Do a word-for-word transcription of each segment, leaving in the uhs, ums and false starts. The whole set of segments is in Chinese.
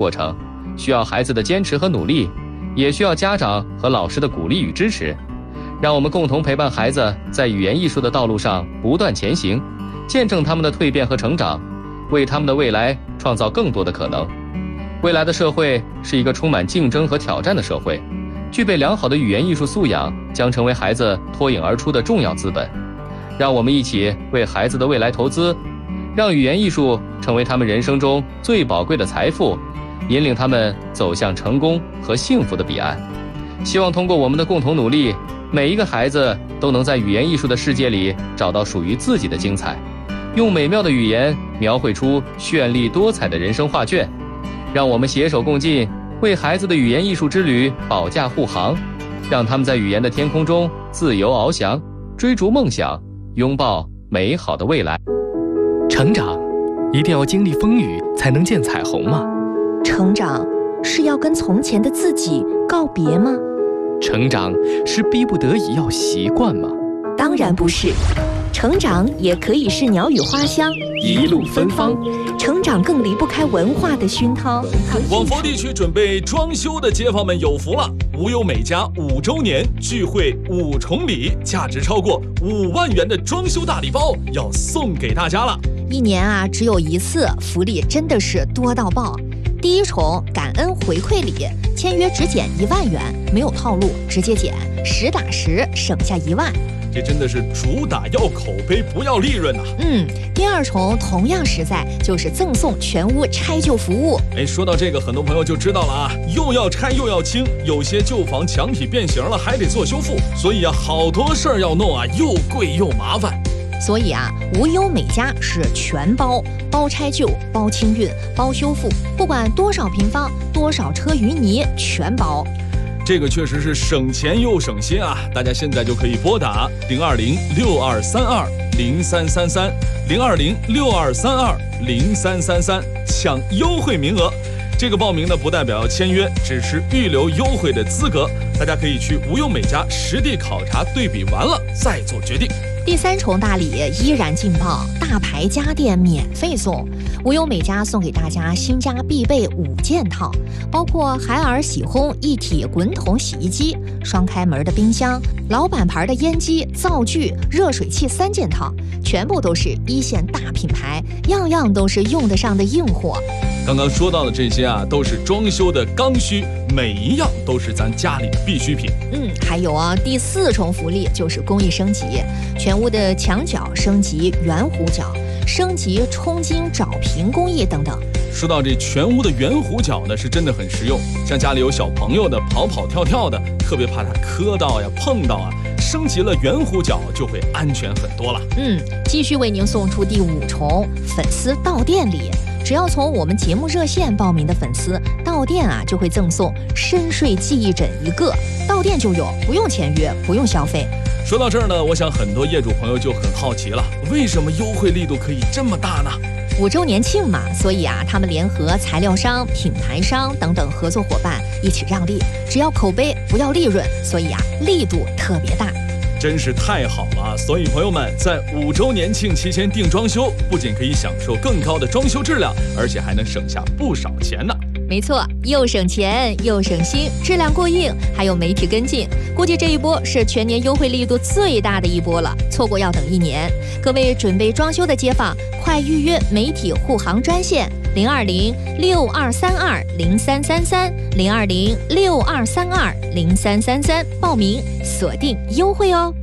过程，需要孩子的坚持和努力，也需要家长和老师的鼓励与支持。让我们共同陪伴孩子在语言艺术的道路上不断前行，见证他们的蜕变和成长，为他们的未来创造更多的可能。未来的社会是一个充满竞争和挑战的社会，具备良好的语言艺术素养将成为孩子脱颖而出的重要资本。让我们一起为孩子的未来投资，让语言艺术成为他们人生中最宝贵的财富，引领他们走向成功和幸福的彼岸。希望通过我们的共同努力，每一个孩子都能在语言艺术的世界里找到属于自己的精彩，用美妙的语言描绘出绚丽多彩的人生画卷。让我们携手共进，为孩子的语言艺术之旅保驾护航，让他们在语言的天空中自由翱翔，追逐梦想，拥抱美好的未来。 成长一定要经历风雨才能见彩虹吗？ 成长是要跟从前的自己告别吗？ 成长是逼不得已要习惯吗？ 当然不是，成长也可以是鸟语花香， 一路芬芳。 成长更离不开文化的熏陶。 广佛地区准备装修的街坊们有福了，无忧美家五周年聚会五重礼，价值超过五万元的装修大礼包要送给大家了。 一年啊只有一次，福利真的是多到爆。第一重感恩回馈礼，签约只减一万元，没有套路，直接减，实打实省下一万。 这真的是主打要口碑不要利润呐、啊！ 嗯，第二重同样实在，就是赠送全屋拆旧服务。 哎，说到这个，很多朋友就知道了啊，又要拆又要清，有些旧房墙体变形了，还得做修复，所以啊，好多事儿要弄啊，又贵又麻烦。 所以啊，无忧美家是全包，包拆旧，包清运，包修复，不管多少平方，多少车淤泥，全包。 这个确实是省钱又省心啊！大家现在就可以拨打零二零六二三二零三三三零二零六二三二零三三三抢优惠名额。这个报名呢不代表要签约，只是预留优惠的资格。大家可以去无忧美家实地考察对比完了再做决定。 第三重大礼依然劲爆，大牌家电免费送。无忧美家送给大家新家必备五件套，包括海尔喜烘一体滚筒洗衣机、双开门的冰箱、老板牌的烟机、灶具、热水器三件套，全部都是一线大品牌，样样都是用得上的硬货。 刚刚说到的这些啊，都是装修的刚需，每一样都是咱家里的必需品。 嗯，还有啊，第四重福利就是工艺升级，全屋的墙角升级圆弧角，升级冲金找平工艺等等。 说到这全屋的圆弧角呢，是真的很实用，像家里有小朋友的跑跑跳跳的，特别怕他磕到呀碰到啊，升级了圆弧角就会安全很多了。 嗯，继续为您送出第五重粉丝到店礼。只要从我们节目热线报名的粉丝到店啊，就会赠送深睡记忆枕一个，到店就有，不用签约，不用消费。 说到这儿呢，我想很多业主朋友就很好奇了，为什么优惠力度可以这么大呢？ 五周年庆嘛，所以啊，他们联合材料商、品牌商等等合作伙伴一起让利，只要口碑不要利润，所以啊，力度特别大。 真是太好了！所以朋友们，在五周年庆期间订装修，不仅可以享受更高的装修质量，而且还能省下不少钱呢。 没错，又省钱又省心，质量过硬，还有媒体跟进，估计这一波是全年优惠力度最大的一波了，错过要等一年。各位准备装修的街坊，快预约媒体护航专线零二零六二三二零三三三零二零六二三二零三三三报名锁定优惠哦。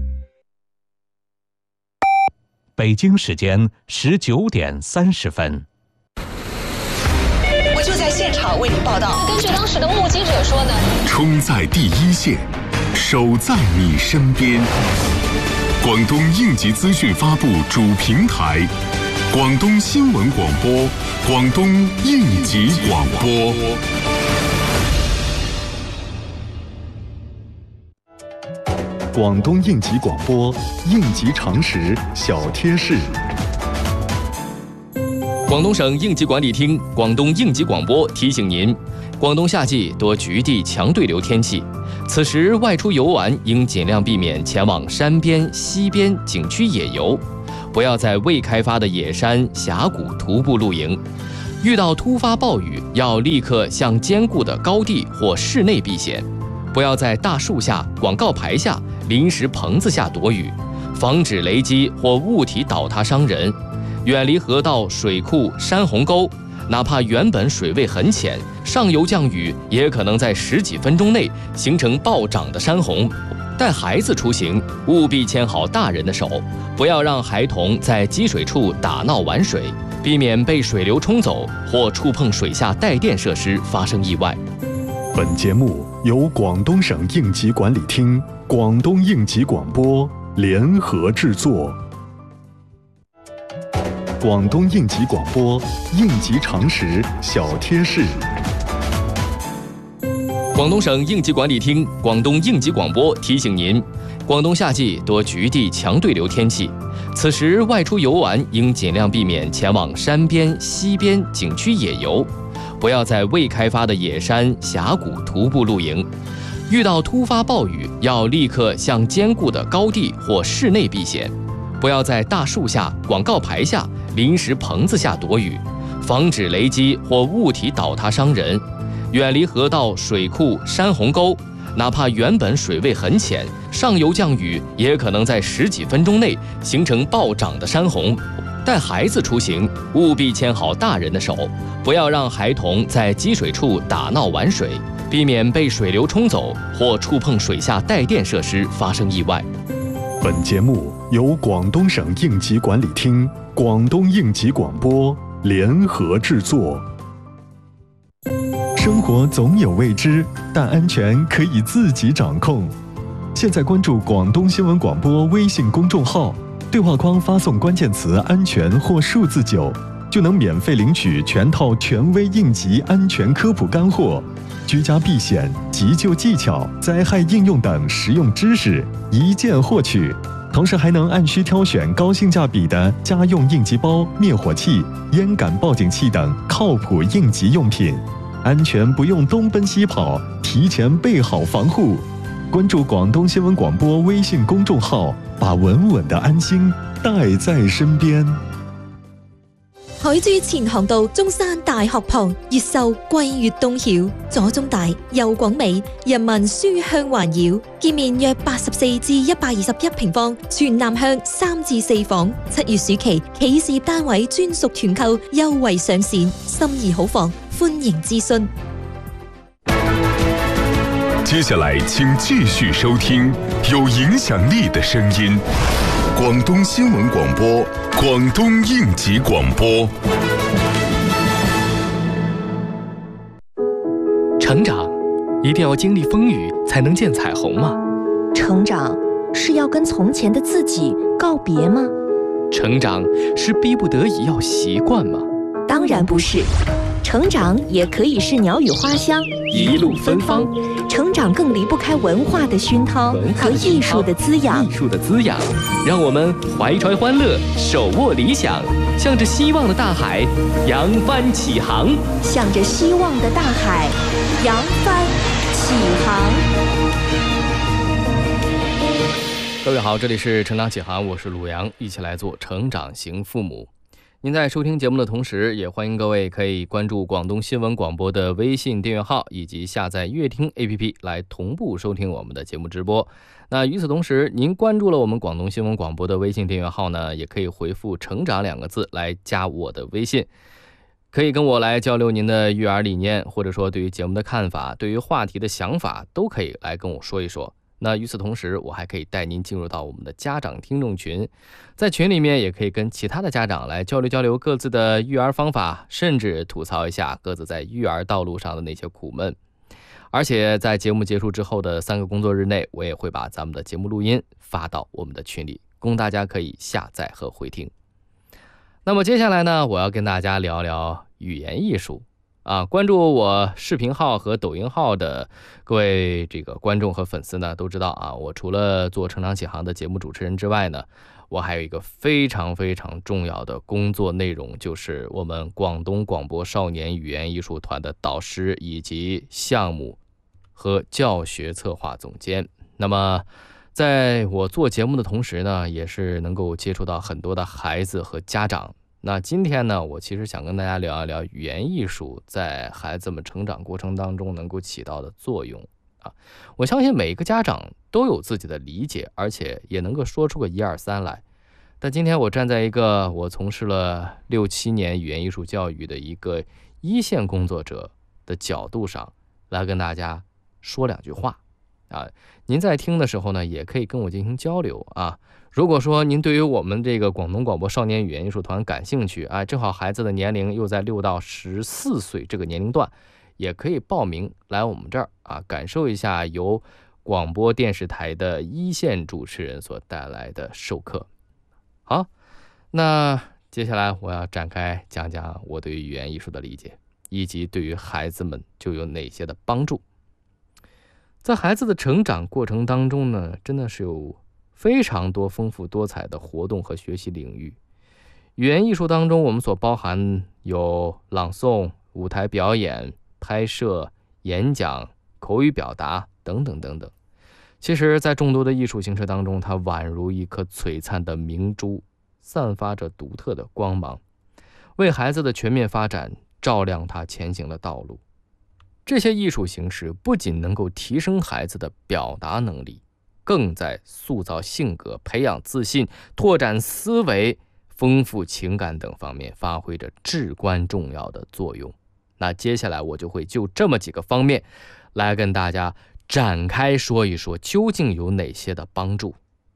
北京时间十九点三十分。 我就在现场为你报道。 根据当时的目击者说呢， 冲在第一线，守在你身边。广东应急资讯发布主平台，广东新闻广播，广东应急广播。 广东应急广播应急常识小贴士。 广东省应急管理厅、广东应急广播提醒您：广东夏季多局地强对流天气，此时外出游玩应尽量避免前往山边、溪边景区野游，不要在未开发的野山、峡谷徒步露营。 遇到突发暴雨，要立刻向坚固的高地或室内避险，不要在大树下、广告牌下、临时棚子下躲雨，防止雷击或物体倒塌伤人。远离河道、水库、山洪沟，哪怕原本水位很浅，上游降雨也可能在十几分钟内形成暴涨的山洪。带孩子出行，务必牵好大人的手，不要让孩童在积水处打闹玩水，避免被水流冲走或触碰水下带电设施发生意外。 本节目由广东省应急管理厅、广东应急广播联合制作。广东应急广播应急常识小贴士。 广东省应急管理厅、广东应急广播提醒您：广东夏季多局地强对流天气，此时外出游玩应尽量避免前往山边、溪边景区野游，不要在未开发的野山、峡谷徒步露营。遇到突发暴雨，要立刻向坚固的高地或室内避险，不要在大树下、广告牌下、临时棚子下躲雨，防止雷击或物体倒塌伤人。远离河道、水库、山洪沟，哪怕原本水位很浅，上游降雨也可能在十几分钟内形成暴涨的山洪。带孩子出行，务必牵好大人的手，不要让孩童在积水处打闹玩水，避免被水流冲走或触碰水下带电设施发生意外。 本节目由广东省应急管理厅、广东应急广播联合制作。生活总有未知，但安全可以自己掌控。现在关注广东新闻广播微信公众号，对话框发送关键词安全或数字九，就能免费领取全套权威应急安全科普干货，居家避险、急救技巧、灾害应用等实用知识一键获取，同时还能按需挑选高性价比的家用应急包、灭火器、烟感报警器等靠谱应急用品，安全不用东奔西跑，提前备好防护。关注广东新闻广播微信公众號，把穩穩的安心帶在身邊。 海珠前航道中山大學旁，越秀貴越東曉，左中大右廣美，人民書香環繞。建面約八十四至一百二十一平方，全南向三至四房。七月暑期企事業單位專屬團購優惠上線，心儀好房，歡迎諮詢。 接下来，请继续收听有影响力的声音——广东新闻广播、广东应急广播。 成长，一定要经历风雨才能见彩虹吗？ 成长是要跟从前的自己告别吗？ 成长是逼不得已要习惯吗？ 当然不是。成长也可以是鸟语花香， 一路芬芳。 成长更离不开文化的熏陶和艺术的滋养。 艺术的滋养，让我们怀揣欢乐，手握理想，向着希望的大海扬帆起航。 向着希望的大海扬帆起航。 各位好，这里是成长起航，我是鲁阳，一起来做成长型父母。您在收听节目的同时，也欢迎各位可以关注广东新闻广播的微信订阅号，以及下载乐听 A P P 来同步收听我们的节目直播。那与此同时，您关注了我们广东新闻广播的微信订阅号呢，也可以回复成长两个字来加我的微信，可以跟我来交流您的育儿理念，或者说对于节目的看法，对于话题的想法，都可以来跟我说一说。那与此同时，我还可以带您进入到我们的家长听众群，在群里面也可以跟其他的家长来交流交流各自的育儿方法，甚至吐槽一下各自在育儿道路上的那些苦闷。而且在节目结束之后的三个工作日内，我也会把咱们的节目录音发到我们的群里，供大家可以下载和回听。那么接下来呢，我要跟大家聊聊语言艺术。啊，关注我视频号和抖音号的各位这个观众和粉丝呢，都知道啊，我除了做成长起航的节目主持人之外呢，我还有一个非常非常重要的工作内容，就是我们广东广播少年语言艺术团的导师以及项目和教学策划总监。那么在我做节目的同时呢，也是能够接触到很多的孩子和家长。 那今天呢，我其实想跟大家聊一聊语言艺术在孩子们成长过程当中能够起到的作用啊。我相信每一个家长都有自己的理解，而且也能够说出个一二三来。但今天我站在一个我从事了六七年语言艺术教育的一个一线工作者的角度上来跟大家说两句话啊。您在听的时候呢，也可以跟我进行交流啊。如果说您对于我们这个广东广播少年语言艺术团感兴趣啊，正好孩子的年龄又在六到十四岁这个年龄段，也可以报名来我们这儿啊，感受一下由广播电视台的一线主持人所带来的授课。好，那接下来我要展开讲讲我对语言艺术的理解，以及对于孩子们就有哪些的帮助。在孩子的成长过程当中呢，真的是有非常多丰富多彩的活动和学习领域。语言艺术当中，我们所包含有朗诵、舞台表演、拍摄、演讲、口语表达等等等等。其实在众多的艺术形式当中，它宛如一颗璀璨的明珠，散发着独特的光芒，为孩子的全面发展照亮他前行的道路。这些艺术形式不仅能够提升孩子的表达能力，更在塑造性格、培养自信、拓展思维、丰富情感等方面发挥着至关重要的作用。那接下来我就会就这么几个方面来跟大家展开说一说，究竟有哪些的帮助。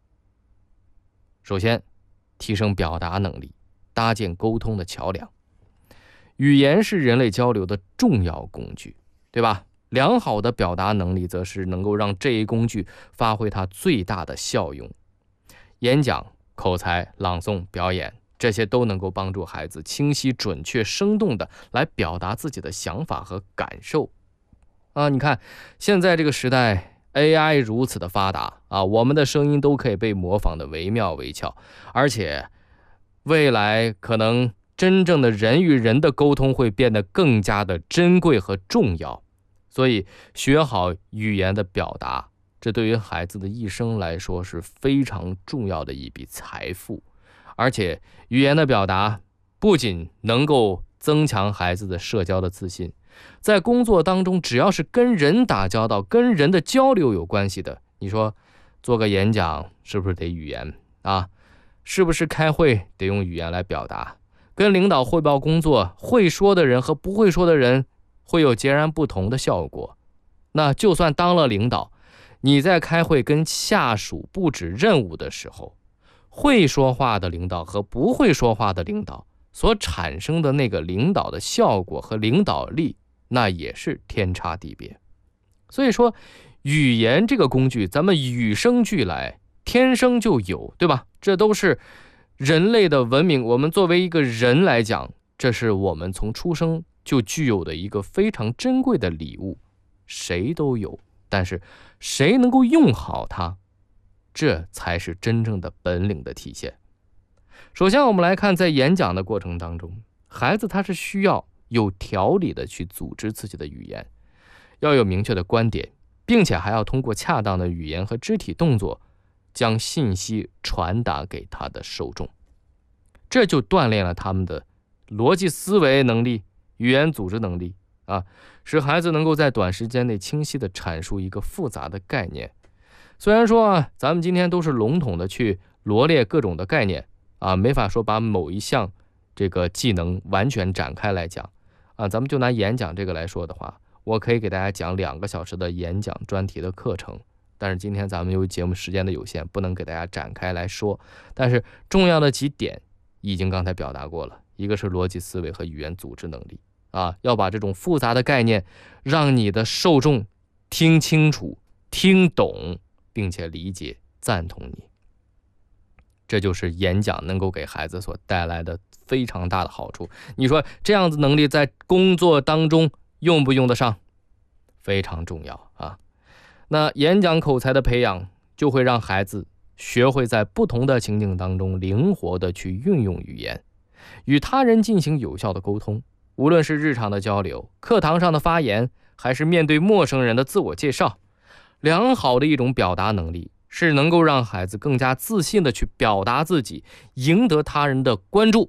首先，提升表达能力，搭建沟通的桥梁。语言是人类交流的重要工具，对吧？良好的表达能力则是能够让这一工具发挥它最大的效用。演讲、口才、朗诵、表演，这些都能够帮助孩子清晰、准确、生动地来表达自己的想法和感受。啊，你看，现在这个时代 A I 如此的发达啊，我们的声音都可以被模仿的惟妙惟肖，而且未来可能真正的人与人的沟通会变得更加的珍贵和重要。所以学好语言的表达，这对于孩子的一生来说是非常重要的一笔财富。而且语言的表达不仅能够增强孩子的社交的自信，在工作当中只要是跟人打交道、跟人的交流有关系的，你说做个演讲是不是得语言啊？是不是开会得用语言来表达？跟领导汇报工作，会说的人和不会说的人会有截然不同的效果。那就算当了领导，你在开会跟下属布置任务的时候，会说话的领导和不会说话的领导所产生的那个领导的效果和领导力，那也是天差地别。所以说语言这个工具咱们与生俱来，天生就有，对吧？这都是人类的文明，我们作为一个人来讲，这是我们从出生就具有的一个非常珍贵的礼物，谁都有，但是谁能够用好它，这才是真正的本领的体现。首先我们来看，在演讲的过程当中，孩子他是需要有条理的去组织自己的语言，要有明确的观点，并且还要通过恰当的语言和肢体动作将信息传达给他的受众，这就锻炼了他们的逻辑思维能力、语言组织能力啊，使孩子能够在短时间内清晰地阐述一个复杂的概念。虽然说啊，咱们今天都是笼统的去罗列各种的概念啊，没法说把某一项这个技能完全展开来讲啊。咱们就拿演讲这个来说的话，我可以给大家讲两个小时的演讲专题的课程，但是今天咱们由于节目时间的有限，不能给大家展开来说。但是重要的几点已经刚才表达过了，一个是逻辑思维和语言组织能力啊，要把这种复杂的概念让你的受众听清楚、听懂，并且理解、赞同你。这就是演讲能够给孩子所带来的非常大的好处。你说这样子能力在工作当中用不用得上？非常重要啊。那演讲口才的培养就会让孩子学会在不同的情境当中灵活的去运用语言，与他人进行有效的沟通。无论是日常的交流、课堂上的发言，还是面对陌生人的自我介绍，良好的一种表达能力是能够让孩子更加自信的去表达自己，赢得他人的关注，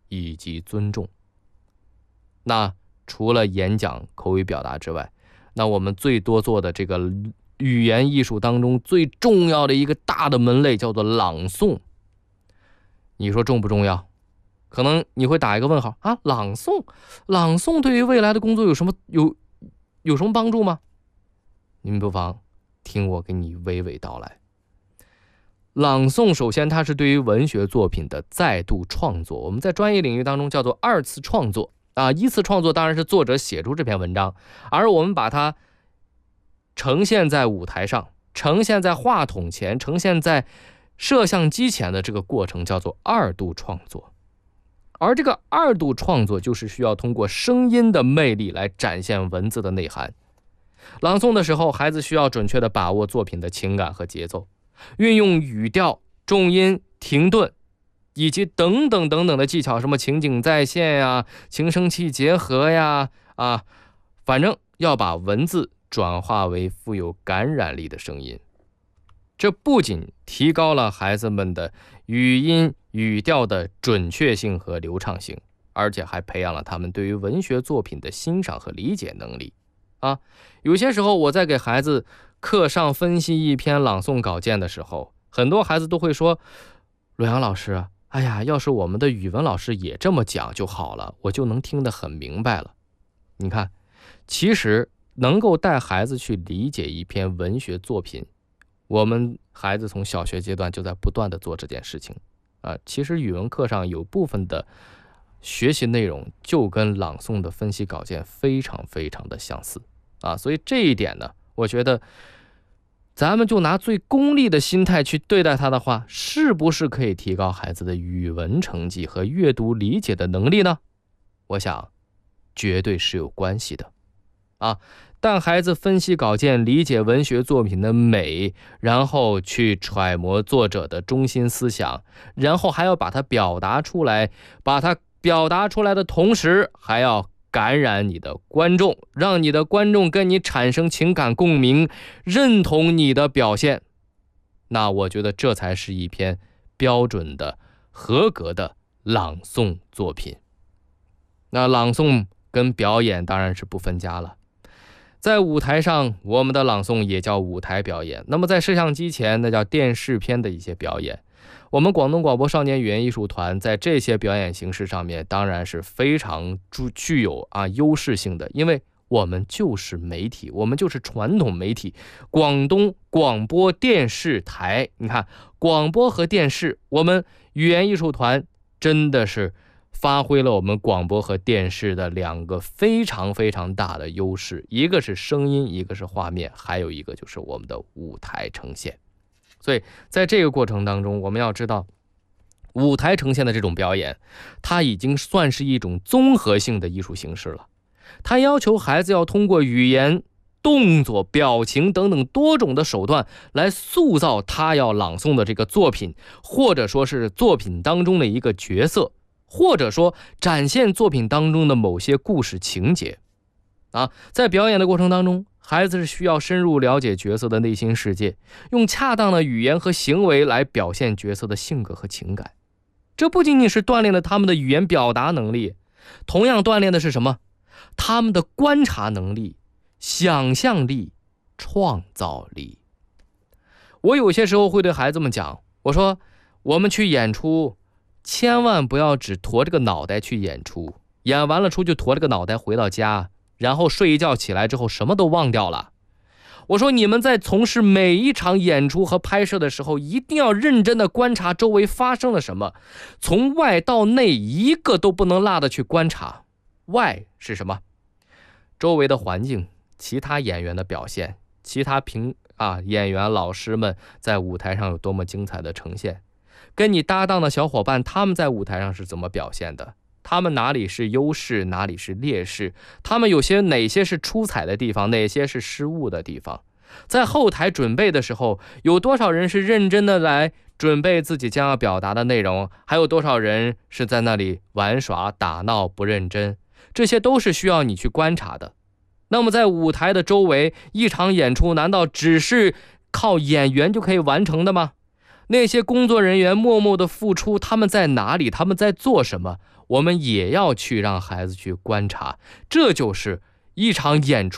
以及尊重。那除了演讲、口语表达之外，那我们最多做的这个语言艺术当中最重要的一个大的门类叫做朗诵。你说重不重要？可能你会打一个问号啊，朗诵，朗诵对于未来的工作有什么有有什么帮助吗？你们不妨听我给你娓娓道来。朗诵首先它是对于文学作品的再度创作，我们在专业领域当中叫做二次创作啊。一次创作当然是作者写出这篇文章，而我们把它呈现在舞台上，呈现在话筒前，呈现在摄像机前的这个过程叫做二度创作。而这个二度创作就是需要通过声音的魅力来展现文字的内涵。朗诵的时候，孩子需要准确地把握作品的情感和节奏，运用语调、重音、停顿以及等等等等的技巧，什么情景再现呀、情声器结合呀，啊，反正要把文字转化为富有感染力的声音。这不仅提高了孩子们的语音语调的准确性和流畅性，而且还培养了他们对于文学作品的欣赏和理解能力啊。有些时候我在给孩子课上分析一篇朗诵稿件的时候，很多孩子都会说，陆阳老师，哎呀，要是我们的语文老师也这么讲就好了，我就能听得很明白了。你看，其实能够带孩子去理解一篇文学作品，我们孩子从小学阶段就在不断的做这件事情啊。其实语文课上有部分的学习内容就跟朗诵的分析稿件非常非常的相似啊，所以这一点呢，我觉得咱们就拿最功利的心态去对待它的话，是不是可以提高孩子的语文成绩和阅读理解的能力呢？我想绝对是有关系的啊。但孩子分析稿件，理解文学作品的美，然后去揣摩作者的中心思想，然后还要把它表达出来，把它表达出来的同时还要感染你的观众，让你的观众跟你产生情感共鸣，认同你的表现。那我觉得这才是一篇标准的合格的朗诵作品。那朗诵跟表演当然是不分家了，在舞台上我们的朗诵也叫舞台表演，那么在摄像机前那叫电视片的一些表演。我们广东广播少年语言艺术团在这些表演形式上面当然是非常具有啊优势性的，因为我们就是媒体，我们就是传统媒体，广东广播电视台。你看，广播和电视，我们语言艺术团真的是发挥了我们广播和电视的两个非常非常大的优势，一个是声音，一个是画面，还有一个就是我们的舞台呈现。所以在这个过程当中，我们要知道舞台呈现的这种表演，它已经算是一种综合性的艺术形式了。它要求孩子要通过语言、动作、表情等等多种的手段来塑造他要朗诵的这个作品，或者说是作品当中的一个角色，或者说展现作品当中的某些故事情节啊。在表演的过程当中，孩子是需要深入了解角色的内心世界，用恰当的语言和行为来表现角色的性格和情感。这不仅仅是锻炼了他们的语言表达能力，同样锻炼的是什么？他们的观察能力、想象力、创造力。我有些时候会对孩子们讲，我说我们去演出，千万不要只驮着个脑袋去演出，演完了出就驮着个脑袋回到家，然后睡一觉起来之后什么都忘掉了。我说你们在从事每一场演出和拍摄的时候，一定要认真的观察周围发生了什么，从外到内一个都不能落的去观察。外是什么？周围的环境，其他演员的表现，其他评啊演员老师们在舞台上有多么精彩的呈现，跟你搭档的小伙伴他们在舞台上是怎么表现的，他们哪里是优势，哪里是劣势，他们有些哪些是出彩的地方，哪些是失误的地方。在后台准备的时候，有多少人是认真的来准备自己将要表达的内容，还有多少人是在那里玩耍打闹不认真，这些都是需要你去观察的。那么在舞台的周围，一场演出难道只是靠演员就可以完成的吗？那些工作人员默默的付出，他们在哪里，他们在做什么， 我们也要去让孩子去观察，这就是一场演出